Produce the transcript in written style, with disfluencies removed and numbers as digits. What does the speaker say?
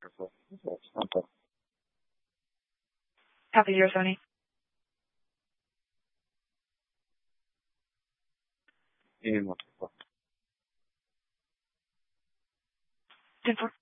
そうそう。なんか、 Happy Year, Sony. 映画とか。 10-4.